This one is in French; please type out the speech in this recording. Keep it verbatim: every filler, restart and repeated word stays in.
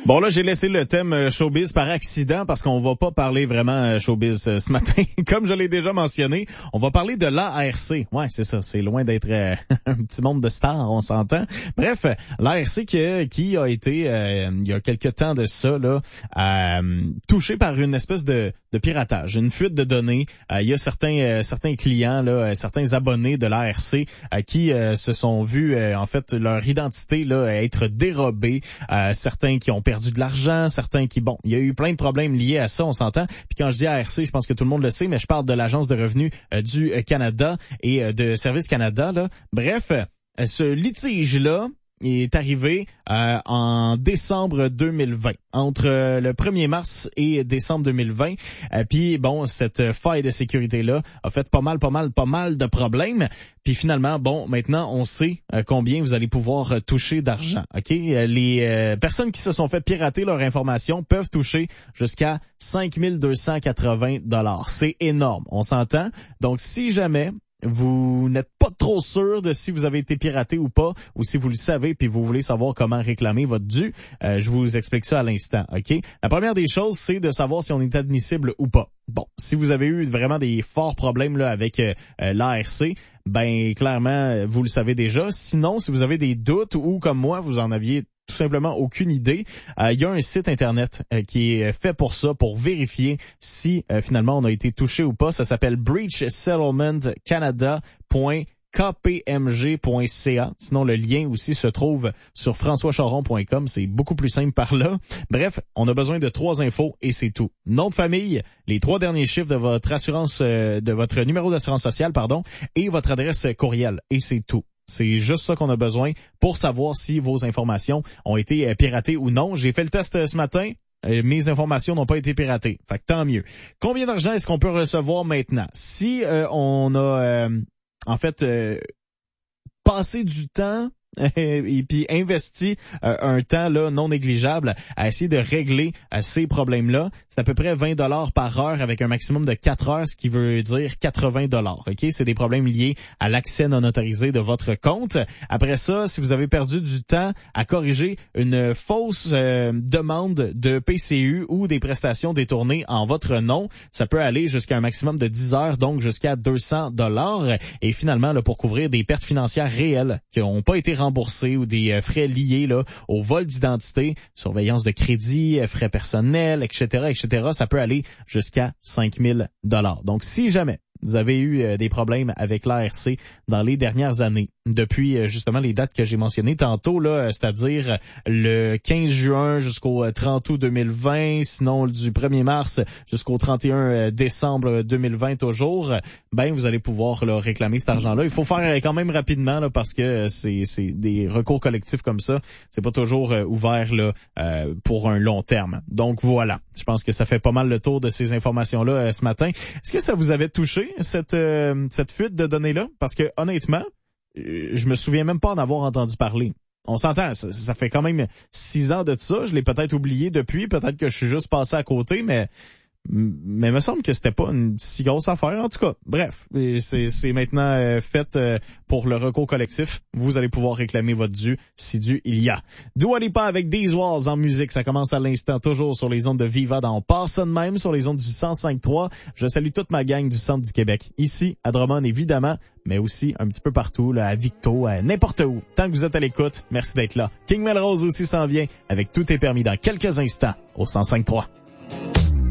Bon, là, j'ai laissé le thème euh, showbiz par accident parce qu'on va pas parler vraiment euh, showbiz euh, ce matin. Comme je l'ai déjà mentionné, on va parler de l'A R C. Ouais, c'est ça. C'est loin d'être euh, un petit monde de stars, on s'entend. Bref, l'A R C qui, qui a été, euh, il y a quelque temps de ça, là, euh, touché par une espèce de, de piratage, une fuite de données. Euh, il y a certains euh, certains clients, là, certains abonnés de l'A R C euh, qui euh, se sont vus, euh, en fait, leur identité là être dérobée. Euh, certains qui ont perdu de l'argent, certains qui, bon, il y a eu plein de problèmes liés à ça, on s'entend. Puis quand je dis A R C, je pense que tout le monde le sait, mais je parle de l'Agence de revenus euh, du Canada et euh, de Service Canada, là. Bref, euh, ce litige-là est arrivé euh, en décembre deux mille vingt, entre euh, le premier mars et décembre deux mille vingt. Euh, puis bon, cette faille de sécurité-là a fait pas mal, pas mal, pas mal de problèmes. Puis finalement, bon, maintenant, on sait euh, combien vous allez pouvoir euh, toucher d'argent. Ok, euh, les euh, personnes qui se sont fait pirater leur information peuvent toucher jusqu'à cinq mille deux cent quatre-vingts dollars. C'est énorme, on s'entend. Donc, si jamais vous n'êtes pas trop sûr de si vous avez été piraté ou pas, ou si vous le savez puis vous voulez savoir comment réclamer votre dû, euh, je vous explique ça à l'instant, ok? La première des choses, c'est de savoir si on est admissible ou pas. Bon, si vous avez eu vraiment des forts problèmes là avec euh, l'A R C, ben clairement, vous le savez déjà. Sinon, si vous avez des doutes ou comme moi, vous en aviez tout simplement aucune idée, euh, il y a un site internet euh, qui est fait pour ça, pour vérifier si euh, finalement on a été touché ou pas. Ça s'appelle breach settlement canada point k p m g point c a. Sinon, le lien aussi se trouve sur françois charon point com. C'est beaucoup plus simple par là. Bref, on a besoin de trois infos et c'est tout. Nom de famille, les trois derniers chiffres de votre assurance, euh, de votre numéro d'assurance sociale, pardon, et votre adresse courriel. Et c'est tout. C'est juste ça qu'on a besoin pour savoir si vos informations ont été piratées ou non. J'ai fait le test ce matin. Euh, mes informations n'ont pas été piratées. Fait que tant mieux. Combien d'argent est-ce qu'on peut recevoir maintenant? Si euh, on a, euh, en fait, euh, passé du temps et puis investi euh, un temps là non négligeable à essayer de régler euh, ces problèmes-là, c'est à peu près vingt dollars par heure avec un maximum de quatre heures, ce qui veut dire quatre-vingts dollars. OK, c'est des problèmes liés à l'accès non autorisé de votre compte. Après ça, si vous avez perdu du temps à corriger une fausse euh, demande de P C U ou des prestations détournées en votre nom, ça peut aller jusqu'à un maximum de dix heures, donc jusqu'à deux cents dollars. Et finalement, là, pour couvrir des pertes financières réelles qui n'ont pas été remboursés ou des frais liés là au vol d'identité, surveillance de crédit, frais personnels, et cetera, et cetera. Ça peut aller jusqu'à cinq mille dollars. Donc, si jamais vous avez eu euh, des problèmes avec l'A R C dans les dernières années, depuis euh, justement les dates que j'ai mentionnées tantôt, là, c'est-à-dire le quinze juin jusqu'au trente août deux mille vingt, sinon du premier mars jusqu'au trente et un décembre deux mille vingt toujours, ben vous allez pouvoir là, réclamer cet argent-là. Il faut faire quand même rapidement là, parce que c'est, c'est des recours collectifs comme ça, c'est pas toujours euh, ouvert là, euh, pour un long terme. Donc voilà, je pense que ça fait pas mal le tour de ces informations-là euh, ce matin. Est-ce que ça vous avait touché cette euh, cette fuite de données-là? Parce que honnêtement, je me souviens même pas en avoir entendu parler. On s'entend, ça, ça fait quand même six ans de ça. Je l'ai peut-être oublié depuis, peut-être que je suis juste passé à côté, mais mais il me semble que c'était pas une si grosse affaire. En tout cas, bref, c'est, c'est maintenant euh, fait euh, pour le recours collectif. Vous allez pouvoir réclamer votre dû si dû il y a. Dua Lipa avec These Walls en musique. Ça commence à l'instant, toujours sur les ondes de Viva dans Passe de même, sur les ondes du cent cinq trois. Je salue toute ma gang du centre du Québec. Ici, à Drummond, évidemment, mais aussi un petit peu partout, là, à Victo, à n'importe où. Tant que vous êtes à l'écoute, merci d'être là. King Melrose aussi s'en vient avec Tout est permis dans quelques instants au cent cinq trois.